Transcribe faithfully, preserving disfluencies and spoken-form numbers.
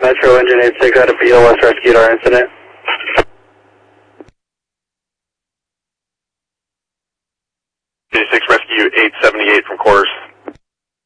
Metro Engine eight six out of B L S rescued our incident.